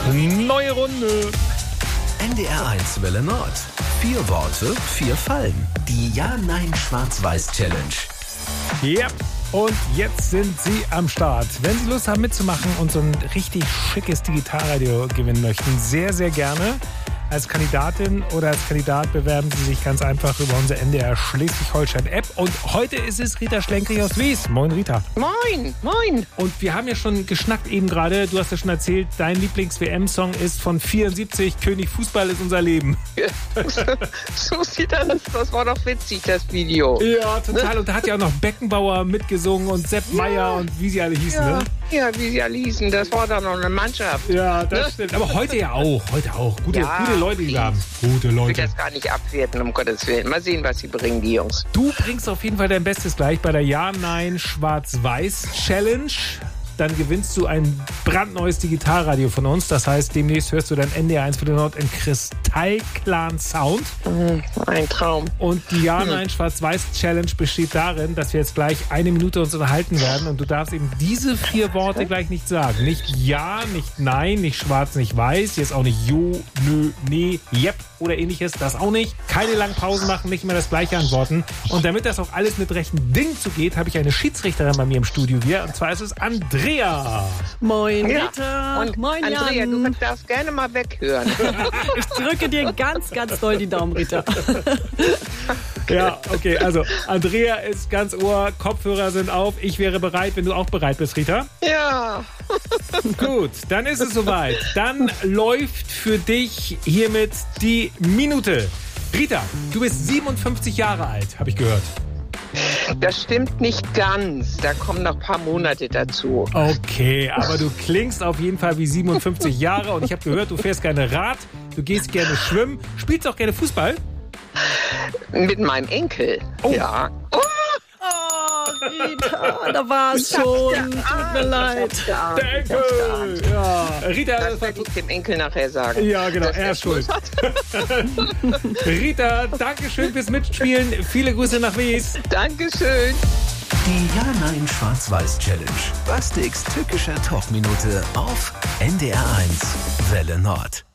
Neue Runde. NDR1 Welle Nord. 4 Worte, 4 Fallen. Die Ja-Nein-Schwarz-Weiß-Challenge. Ja, und jetzt sind Sie am Start. Wenn Sie Lust haben mitzumachen und so ein richtig schickes Digitalradio gewinnen möchten, sehr, sehr gerne. Als Kandidatin oder als Kandidat bewerben Sie sich ganz einfach über unsere NDR Schleswig-Holstein-App. Und heute ist es Rita Schlenkrich aus Wies. Moin, Rita. Moin, moin. Und wir haben ja schon geschnackt eben gerade. Du hast ja schon erzählt, dein Lieblings-WM-Song ist von 74, König Fußball ist unser Leben. So sieht das war doch witzig, das Video. Ja, total. Und da hat ja auch noch Beckenbauer mitgesungen und Sepp Meier und wie sie alle hießen, Ja, ne? ja, wie sie alle hießen. Das war dann noch eine Mannschaft. Ja, das stimmt. Aber heute ja auch. Gute Leute, die wir haben. Gute Ich will Leute. das gar nicht abwerten, um Gottes Willen. Mal sehen, was sie bringen, die Jungs. Du bringst auf jeden Fall dein Bestes gleich bei der Ja-Nein-Schwarz-Weiß-Challenge. Dann gewinnst du ein brandneues Digitalradio von uns. Das heißt, demnächst hörst du dann NDR1 Welle Nord in kristallklaren Sound. Ein Traum. Und die Ja-Nein-Schwarz-Weiß-Challenge besteht darin, dass wir jetzt gleich 1 Minute uns unterhalten werden. Und du darfst eben diese 4 Worte gleich nicht sagen. Nicht Ja, nicht Nein, nicht Schwarz, nicht Weiß. Jetzt auch nicht Jo, Nö, Nee, Jep oder ähnliches. Das auch nicht. Keine langen Pausen machen, nicht immer das Gleiche antworten. Und damit das auch alles mit rechten Dingen zugeht, habe ich eine Schiedsrichterin bei mir im Studio hier. Und zwar ist es Andrea. Moin, Ja. Rita. Und Moin, Andrea, Jan. du darfst gerne mal weghören. Ich drücke dir ganz, ganz doll die Daumen, Rita. Ja, okay, also Andrea ist ganz Ohr, Kopfhörer sind auf. Ich wäre bereit, wenn du auch bereit bist, Rita. Ja. Gut, dann ist es soweit. Dann läuft für dich hiermit die Minute. Rita, du bist 57 Jahre alt, habe ich gehört. Das stimmt nicht ganz. Da kommen noch ein paar Monate dazu. Okay, aber du klingst auf jeden Fall wie 57 Jahre und ich habe gehört, du fährst gerne Rad, du gehst gerne schwimmen, spielst auch gerne Fußball. Mit meinem Enkel. Oh. Ja. Oh, Oh, Rita, da war es schon. Tut mir leid. Der Enkel! Ja. Rita, Das werde ich dem Enkel nachher sagen. ja, genau, dass er er ist schuld. hat. Rita, danke schön fürs Mitspielen. Viele Grüße nach Wies. Dankeschön. Die Ja-Nein-Schwarz-Weiß-Challenge. Bastiks tückischer Talkminute auf NDR1 Welle Nord.